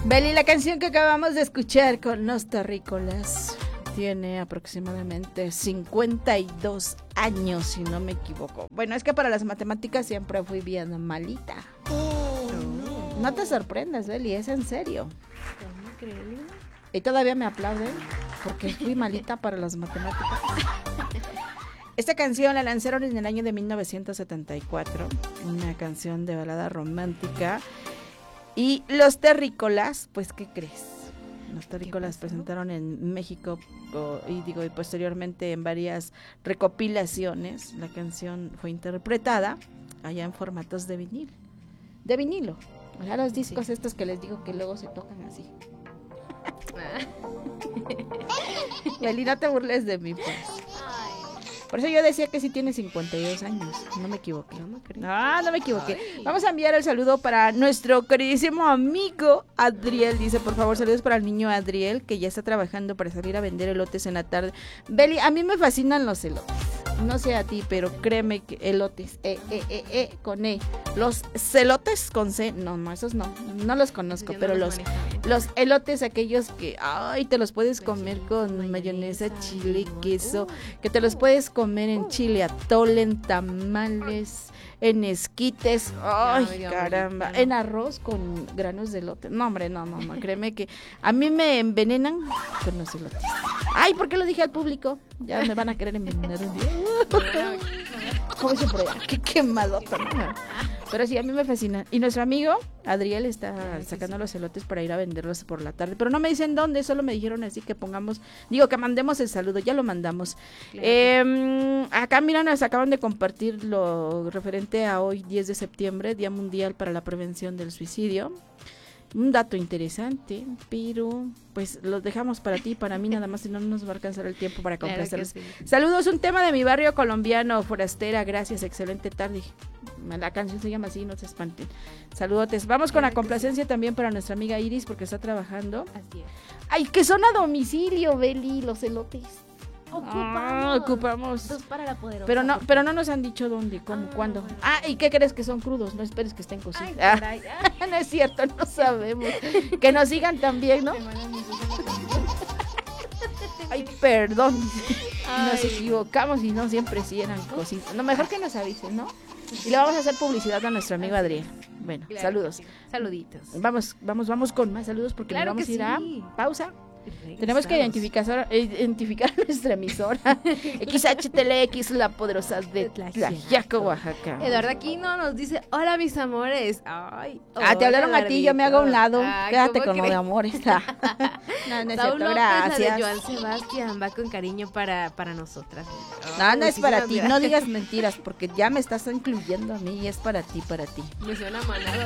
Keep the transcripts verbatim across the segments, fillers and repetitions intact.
Beli, la canción que acabamos de escuchar con Los Terrícolas tiene aproximadamente cincuenta y dos años, si no me equivoco. Bueno, es que para las matemáticas siempre fui bien malita. Oh, no. No te sorprendas, Beli, es en serio. ¿Cómo crees? Y todavía me aplauden porque fui malita para las matemáticas. Esta canción la lanzaron en el año de mil novecientos setenta y cuatro, una canción de balada romántica. Y Los Terrícolas, pues, ¿qué crees? Los Terrícolas presentaron en México oh, y digo y posteriormente en varias recopilaciones. La canción fue interpretada allá en formatos de vinil, de vinilo. O sea, los discos sí. Estos que les digo que luego se tocan así. Beli, no te burles de mí, pues. Por eso yo decía que sí tiene cincuenta y dos años. No me equivoqué. No, me no, no me equivoqué. Ay. Vamos a enviar el saludo para nuestro queridísimo amigo Adriel. Dice, por favor, saludos para el niño Adriel, que ya está trabajando para salir a vender elotes en la tarde. Beli, a mí me fascinan los elotes. No sé a ti, pero créeme que elotes, eh, eh, eh, eh, con E. Los celotes con C, no, no, esos no, no los conozco, no pero los, los elotes aquellos que, ay, te los puedes comer con mayonesa, chile, queso, que te los puedes comer en chile atole, en tamales, en esquites, ay, caramba, en arroz con granos de elote. No, hombre, no, no, no, créeme que a mí me envenenan con los elotes. Ay, ¿por qué lo dije al público? Ya me van a querer envenenar un día. ¿Cómo se por allá? Qué quemadota, ¿no? Pero sí, a mí me fascina. Y nuestro amigo Adriel está sacando los elotes para ir a venderlos por la tarde. Pero no me dicen dónde, solo me dijeron así que pongamos, digo, que mandemos el saludo, ya lo mandamos. Claro. Eh, acá, mira, nos acaban de compartir lo referente a hoy, diez de septiembre, Día Mundial para la Prevención del Suicidio. Un dato interesante, pero pues lo dejamos para ti, para mí nada más, si no, no nos va a alcanzar el tiempo para complacerlos. Claro sí. Saludos, un tema de mi barrio colombiano, Forastera, gracias, excelente tarde. La canción se llama así, no se espanten. Saludotes. Vamos con la complacencia también para nuestra amiga Iris, porque está trabajando. Así es. Ay, que son a domicilio, Beli, los elotes. Ocupamos. Ah, ocupamos. Dos para la poderosa. Pero no, pero no nos han dicho dónde, cómo, ah, cuándo. Ah, ¿y qué crees que son crudos? No esperes que estén cocidos. Ay, ah, no es cierto, no sabemos. Que nos sigan también, ¿no? Ay, perdón. Ay. Nos equivocamos y no siempre sí eran cositas. Lo mejor que nos avisen, ¿no? Y le vamos a hacer publicidad a nuestro amigo Adriel. Bueno, claro, saludos. Sí. Saluditos. Vamos, vamos, vamos con más saludos porque claro nos vamos a ir sí. a pausa. Regresamos. Tenemos que identificar, identificar nuestra emisora X H T L X, la poderosa de Tlaxiaco, Oaxaca. Eduardo Aquino nos dice, hola mis amores. Ay, ah, te hablaron a ti, yo me hago a un lado. Ay, quédate con lo de amores. No, no es cierto, gracias. De Joan Sebastián va con cariño para, para nosotras. Oh, no, no es para ti, gracias. No digas mentiras porque ya me estás incluyendo a mí y es para ti, para ti. Me suena manado.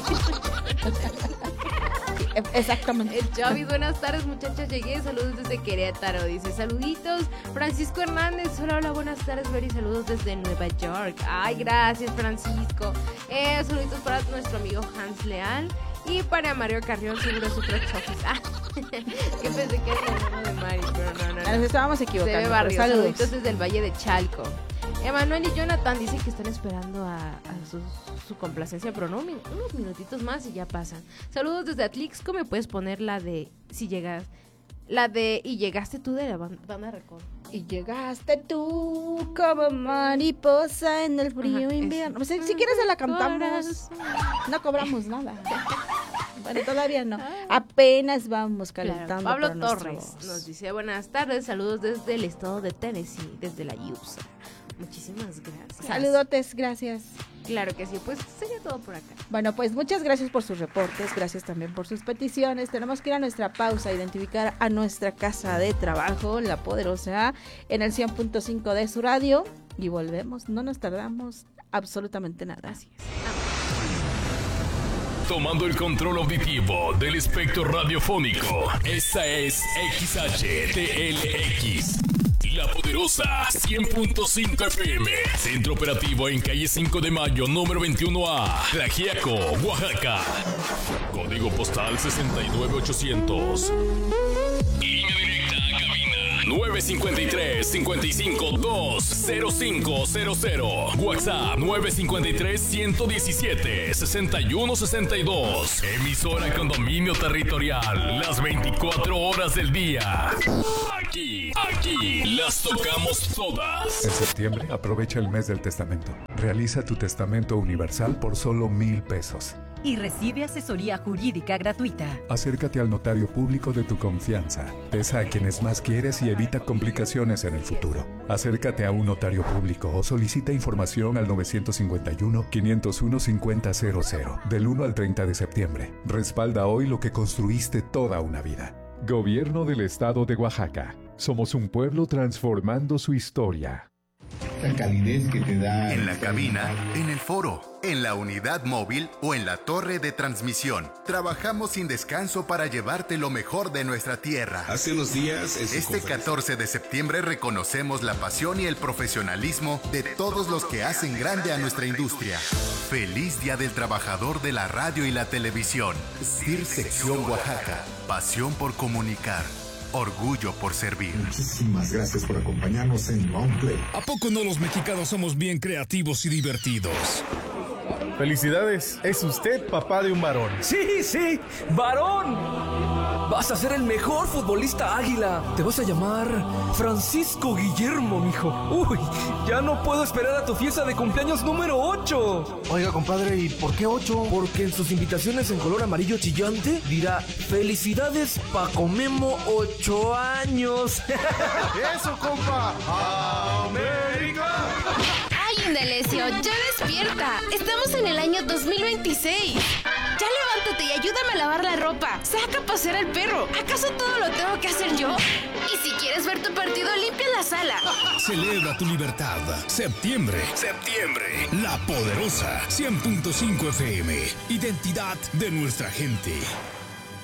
Exactamente. Javi, buenas tardes muchachos, llegué, saludos desde Querétaro, dice, saluditos, Francisco Hernández, hola, hola, buenas tardes, Beri, saludos desde Nueva York, ay, gracias Francisco, eh, saluditos para nuestro amigo Hans Leal y para Mario Carrión, seguro su Chofis, ah, que pensé que era el hermano de Mari, pero no, no, no. Nos estábamos equivocando. Se ve barrio, saluditos desde el Valle de Chalco. Emanuel y Jonathan dicen que están esperando a, a su, su complacencia, pero no, min, unos minutitos más y ya pasan. Saludos desde Atlixco, me puedes poner la de si llegas, la de y llegaste tú de la banda Record. Y llegaste tú como mariposa en el frío. Ajá, invierno. Si, si quieres se la cantamos, no cobramos nada. Bueno, todavía no. Apenas vamos calentando. Claro. Pablo Torres nos dice buenas tardes, saludos desde el estado de Tennessee, desde la U S A. Muchísimas gracias. Saludotes, gracias. Claro que sí, pues sería todo por acá. Bueno, pues muchas gracias por sus reportes, gracias también por sus peticiones. Tenemos que ir a nuestra pausa, identificar a nuestra casa de trabajo, La Poderosa, en el cien punto cinco de su radio y volvemos. No nos tardamos absolutamente nada. Así es. Tomando el control auditivo del espectro radiofónico, esta es X H T L X. La Poderosa cien punto cinco F M. Centro operativo en calle cinco de mayo, número veintiuno A, Tlaxiaco, Oaxaca. Código postal sesenta y nueve ochocientos. Línea directa a cabina nueve cinco tres, cinco cinco dos, cero cinco cero cero. WhatsApp nueve cinco tres, uno uno siete, seis uno seis dos. Emisora con dominio territorial las veinticuatro horas del día. Aquí, aquí las tocamos todas. En septiembre aprovecha el mes del testamento. Realiza tu testamento universal por solo mil pesos. Y recibe asesoría jurídica gratuita. Acércate al notario público de tu confianza. Pesa a quienes más quieres y evita complicaciones en el futuro. Acércate a un notario público o solicita información al nueve cinco uno, cinco cero uno, cinco cero cero del uno al treinta de septiembre. Respalda hoy lo que construiste toda una vida. Gobierno del Estado de Oaxaca. Somos un pueblo transformando su historia. La calidez que te da. En la cabina, en el foro, en la unidad móvil o en la torre de transmisión. Trabajamos sin descanso para llevarte lo mejor de nuestra tierra. Hace unos días... Este catorce de septiembre reconocemos la pasión y el profesionalismo de todos los que hacen grande a nuestra industria. Feliz Día del Trabajador de la Radio y la Televisión. C I R Sección Oaxaca. Pasión por comunicar. Orgullo por servir. Muchísimas gracias por acompañarnos en Long Play. ¿A poco no los mexicanos somos bien creativos y divertidos? Felicidades, es usted papá de un varón. Sí, sí, varón. Vas a ser el mejor futbolista águila. Te vas a llamar Francisco Guillermo, mijo. Uy, ya no puedo esperar a tu fiesta de cumpleaños número ocho. Oiga, compadre, ¿y por qué ocho? Porque en sus invitaciones en color amarillo chillante dirá: felicidades Paco Memo, ocho años. ¡Eso, compa! ¡América! ¡Ay, Indalecio, ya despierta! Estamos en el año dos mil veintiséis. Ya levántate y ayúdame a lavar la ropa. Saca a pasear al perro. ¿Acaso todo lo tengo que hacer yo? Y si quieres ver tu partido, limpia la sala. Celebra tu libertad. Septiembre. Septiembre. La Poderosa. cien punto cinco F M. Identidad de nuestra gente.